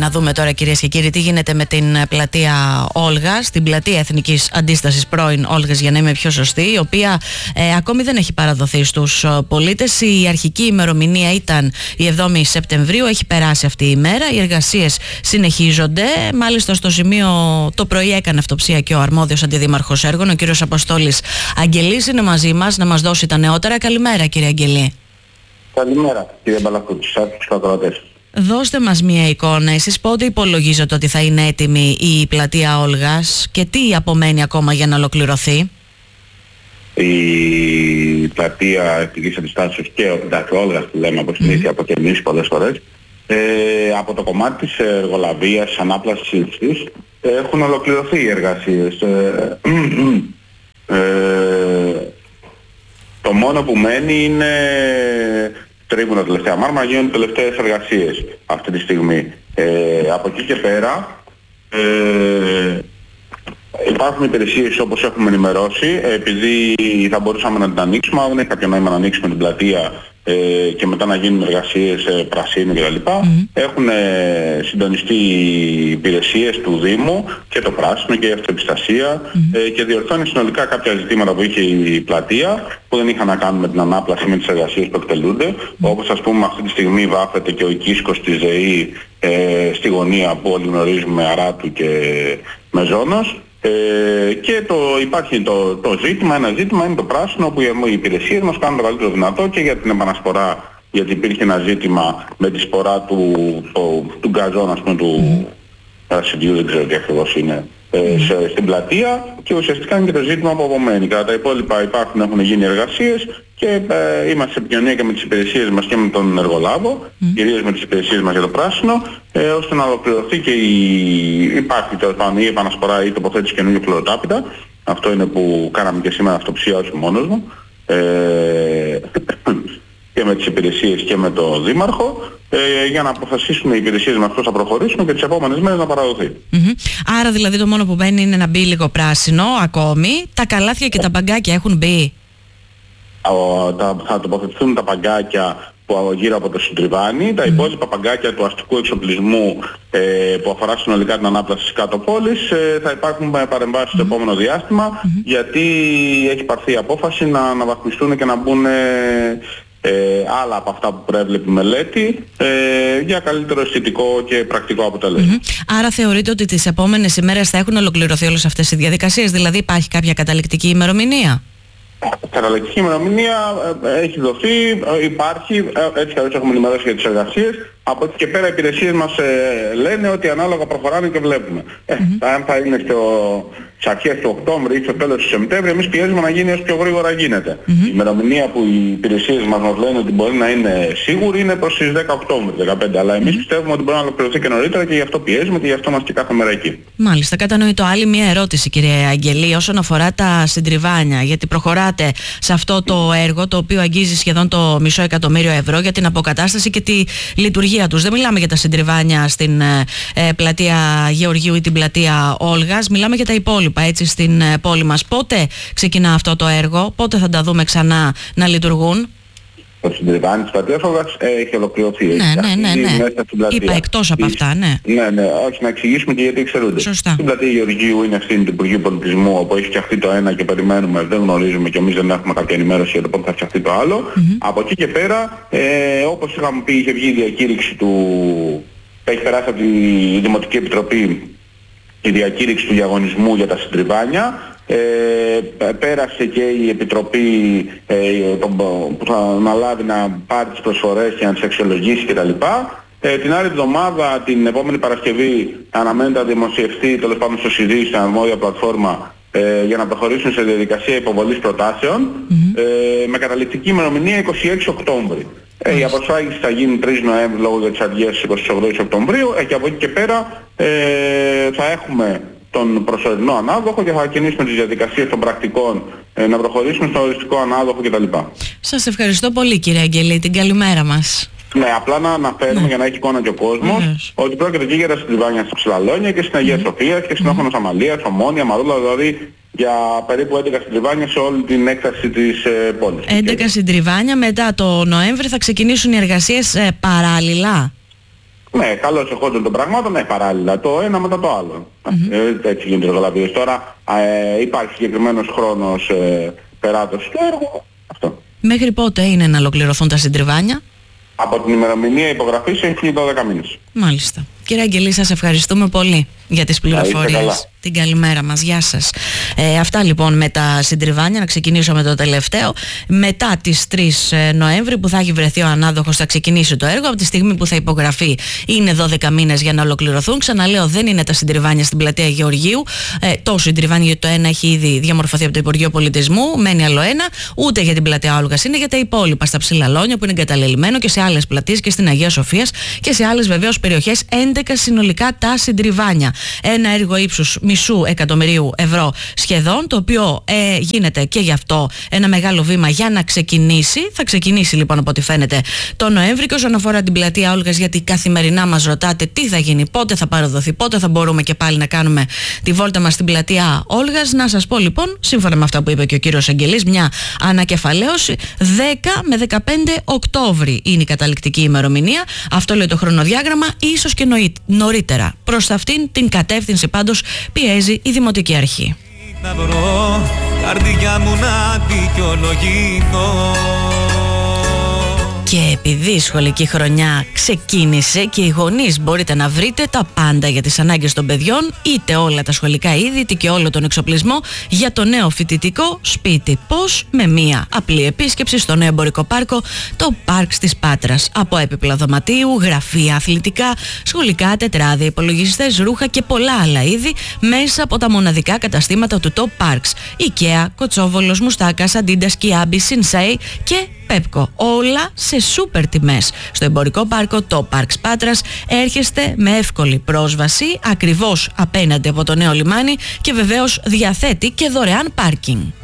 να δούμε τώρα, κυρίες και κύριοι, τι γίνεται με την πλατεία Όλγας, την πλατεία Εθνικής Αντίστασης, πρώην Όλγας για να είμαι πιο σωστή, η οποία ακόμη δεν έχει παραδοθεί στους πολίτες. Η αρχική ημερομηνία ήταν η 7η Σεπτεμβρίου, έχει περάσει αυτή η ημέρα, οι εργασίες συνεχίζονται. Μάλιστα στο σημείο το πρωί έκανε αυτοψία και ο αρμόδιος αντιδήμαρχος έργων, ο κύριος Αποστόλης Αγγελής, είναι μαζί μας να μας δώσει τα νεότερα. Καλημέρα, κύριε Αγγελή. Καλημέρα, κύριε Μπαλακούτη, σας τους ακροατές. Δώστε μας μια εικόνα. Εσείς πότε υπολογίζετε ότι θα είναι έτοιμη η πλατεία Όλγας και τι απομένει ακόμα για να ολοκληρωθεί? Η πλατεία Εθνικής Αντιστάσεως και ο Όλγας που λέμε από συνήθεια από και εμείς πολλές φορές, από το κομμάτι της εργολαβίας, ανάπλασης της, έχουν ολοκληρωθεί οι εργασίες. Το μόνο που μένει είναι τρίβουν τα τελευταία μάρμαρα, γίνονται τελευταίες εργασίες αυτή τη στιγμή. Από εκεί και πέρα υπάρχουν υπηρεσίες όπως έχουμε ενημερώσει, επειδή θα μπορούσαμε να την ανοίξουμε, δεν έχει κάποιο νόημα να ανοίξουμε την πλατεία και μετά να γίνουν εργασίες πρασίνου κτλ. Έχουν συντονιστεί οι υπηρεσίες του Δήμου και το πράσινο και η αυτοεπιστασία και διορθώνει συνολικά κάποια ζητήματα που είχε η πλατεία που δεν είχαν να κάνουν με την ανάπλαση, με τις εργασίες που εκτελούνται. Όπως ας πούμε αυτή τη στιγμή βάφεται και ο οικίσκος της ΔΕΗ στη γωνία που όλοι γνωρίζουμε, Αράτου και Μεζόνος. Και υπάρχει το ζήτημα, ένα ζήτημα είναι το πράσινο που οι υπηρεσίες μας κάνουν το καλύτερο δυνατό και για την επανασπορά, γιατί υπήρχε ένα ζήτημα με τη σπορά του γκαζόν, ας πούμε, του ασυντιού, δεν ξέρω τι ακριβώς είναι, στην πλατεία, και ουσιαστικά είναι και το ζήτημα που απομένει. Κατά τα υπόλοιπα έχουν γίνει εργασίες και είμαστε σε επικοινωνία και με τις υπηρεσίες μας και με τον εργολάβο, κυρίως με τις υπηρεσίες μας για το πράσινο, ώστε να ολοκληρωθεί και υπάρχει η επανασπορά ή τοποθέτηση καινούργιου χλωροτάπητα. Αυτό είναι που κάναμε και σήμερα αυτοψία, όχι μόνος μου, και με τις υπηρεσίες και με τον Δήμαρχο, για να αποφασίσουν οι υπηρεσίες μας πώς θα προχωρήσουν και τις επόμενες μέρες να παραδοθεί. Άρα δηλαδή το μόνο που μπαίνει είναι να μπει λίγο πράσινο ακόμη. Τα καλάθια και τα παγκάκια έχουν μπει? Θα τοποθετηθούν τα παγκάκια που γύρω από το συντριβάνι, τα υπόλοιπα παγκάκια του αστικού εξοπλισμού που αφορά συνολικά την ανάπλαση της κάτω πόλης, θα υπάρχουν παρεμβάσεις στο επόμενο διάστημα, γιατί έχει πάρθει η απόφαση να αναβαθμιστούν και να μπουν άλλα από αυτά που προέβλεπε η μελέτη, για καλύτερο αισθητικό και πρακτικό αποτέλεσμα. Άρα θεωρείτε ότι τις επόμενες ημέρες θα έχουν ολοκληρωθεί όλες αυτές οι διαδικασίες? Δηλαδή υπάρχει κάποια καταληκτική ημερομηνία? Καταληκτική ημερομηνία έχει δοθεί, υπάρχει, έτσι κι αλλιώς έχουμε ενημερώσει για τις εργασίες. Από εκεί και πέρα οι υπηρεσίες μας λένε ότι ανάλογα προχωράνε και βλέπουμε. Αν θα είναι στις αρχές του Οκτώβρη ή στο τέλος του Σεπτέμβρη, εμείς πιέζουμε να γίνει όσο πιο γρήγορα γίνεται. Η ημερομηνία που οι υπηρεσίες μας λένε ότι μπορεί να είναι σίγουρη είναι προς τις 10 Οκτώβρη, 15, αλλά εμείς πιστεύουμε ότι μπορεί να ολοκληρωθεί και νωρίτερα και γι' αυτό πιέζουμε και γι' αυτό είμαστε κάθε μέρα εκεί. Μάλιστα, κατανοητό. Άλλη μια ερώτηση, κύριε Αγγελή, όσον αφορά τα συντριβάνια, γιατί προχωράτε σε αυτό το έργο το οποίο αγγίζει σχεδόν το €500.000 για την αποκατάσταση και τη λειτουργία τους. Δεν μιλάμε για τα συντριβάνια στην πλατεία Γεωργίου ή την πλατεία Όλγας, μιλάμε για τα υπόλοιπα έτσι στην πόλη μας. Πότε ξεκινά αυτό το έργο, πότε θα τα δούμε ξανά να λειτουργούν? Το συντριβάνι της πλατείας Όλγας έχει ολοκληρωθεί. Ναι. Είπα εκτός από αυτά, ναι. Ναι, όχι, να εξηγήσουμε και γιατί εξαιρούνται. Σωστά. Στην πλατεία Γεωργίου είναι ευθύνη του Υπουργείου Πολιτισμού, όπου έχει φτιαχτεί το ένα και περιμένουμε, δεν γνωρίζουμε και εμείς δεν έχουμε κάποια ενημέρωση για το πότε θα φτιαχτεί το άλλο. Από εκεί και πέρα, όπως είχαμε πει, είχε βγει η διακήρυξη έχει περάσει από τη Δημοτική Επιτροπή η διακήρυξη του διαγωνισμού για τα συντριβάνια. Πέρασε και η Επιτροπή που θα αναλάβει να πάρει τις προσφορές και να τις αξιολογήσει κτλ. Την άλλη εβδομάδα, την επόμενη Παρασκευή, αναμένεται να δημοσιευτεί τέλος πάντων στο CD, στην αρμόδια πλατφόρμα, για να προχωρήσουν σε διαδικασία υποβολής προτάσεων, με καταληκτική ημερομηνία 26 Οκτώβρη. Η αποσφάγηση θα γίνει 3 Νοέμβρη λόγω για τις αργίες 28 Οκτωβρίου, και από εκεί και πέρα θα έχουμε τον προσωρινό ανάδοχο και θα κινήσουμε τις διαδικασίες των πρακτικών να προχωρήσουμε στον οριστικό ανάδοχο κτλ. Σας ευχαριστώ πολύ, κύριε Αγγελή. Την καλημέρα μας. Ναι, απλά να αναφέρουμε για να έχει εικόνα και ο κόσμος ότι πρόκειται και για τα συντριβάνια στα Ψηλαλόνια και στην Αγία Σοφία και στην Όχωνος Αμαλίας, Ομόνια, Μαρούλα, δηλαδή για περίπου 11 συντριβάνια σε όλη την έκταση της πόλης. 11 συντριβάνια, μετά το Νοέμβρη θα ξεκινήσουν οι εργασίες παράλληλα. Ναι, καλώς εχόντων των πραγμάτων, παράλληλα το ένα μετά το άλλο. Έτσι γίνεται το εργολαβίες. Τώρα υπάρχει συγκεκριμένος χρόνος περάτωσης του έργου. Αυτό. Μέχρι πότε είναι να ολοκληρωθούν τα συντριβάνια? Από την ημερομηνία υπογραφής έχει 12 μήνες. Μάλιστα. Κύριε Αγγελή, σας ευχαριστούμε πολύ για τις πληροφορίες. Την καλημέρα μας. Γεια σας. Αυτά λοιπόν με τα συντριβάνια. Να ξεκινήσω με το τελευταίο. Μετά τις 3 Νοέμβρη που θα έχει βρεθεί ο ανάδοχος, θα ξεκινήσει το έργο. Από τη στιγμή που θα υπογραφεί είναι 12 μήνες για να ολοκληρωθούν. Ξαναλέω, δεν είναι τα συντριβάνια στην πλατεία Γεωργίου. Το συντριβάνι για το ένα έχει ήδη διαμορφωθεί από το Υπουργείο Πολιτισμού. Μένει άλλο ένα. Ούτε για την πλατεία Όλγας είναι, για τα υπόλοιπα στα Ψηλαλόνια που είναι εγκαταλελειμμένο και σε άλλες πλατείες και στην Αγία Σοφίας και σε άλλες βεβαίως περιοχές. 11 συνολικά τα συντριβάνια. Ένα έργο ύψους €500,000 σχεδόν, το οποίο γίνεται και γι' αυτό ένα μεγάλο βήμα για να ξεκινήσει. Θα ξεκινήσει λοιπόν από ό,τι φαίνεται το Νοέμβρη. Και όσον αφορά την πλατεία Όλγας, γιατί καθημερινά μας ρωτάτε τι θα γίνει, πότε θα παραδοθεί, πότε θα μπορούμε και πάλι να κάνουμε τη βόλτα μας στην πλατεία Όλγας, να σας πω λοιπόν, σύμφωνα με αυτά που είπε και ο κύριος Αγγελής, μια ανακεφαλαίωση 10 με 15 Οκτώβρη είναι η καταληκτική ημερομηνία. Αυτό λέει το χρονοδιάγραμμα, ίσως και νωρίτερα. Προς αυτήν την κατεύθυνση πάντως πιέζει η Δημοτική Αρχή. Θα βρω καρδιά μου να δικαιολογηθώ. Και επειδή η σχολική χρονιά ξεκίνησε και οι γονείς μπορείτε να βρείτε τα πάντα για τις ανάγκες των παιδιών, είτε όλα τα σχολικά είδη, είτε και όλο τον εξοπλισμό για το νέο φοιτητικό σπίτι. Πώς? Με μία απλή επίσκεψη στο νέο εμπορικό πάρκο, το Πάρξ της Πάτρας. Από έπιπλα δωματίου, γραφεία, αθλητικά, σχολικά, τετράδια, υπολογιστές, ρούχα και πολλά άλλα είδη μέσα από τα μοναδικά καταστήματα του Top Parks. IKEA, Κοτσόβολος, Μουστάκας, Αντίντας, Κιάμπι, Σινσέι και Πέπκο. Όλα σε σούπερ τιμές. Στο εμπορικό πάρκο το Πάρξ Πάτρας έρχεστε με εύκολη πρόσβαση ακριβώς απέναντι από το νέο λιμάνι και βεβαίως διαθέτει και δωρεάν πάρκινγκ.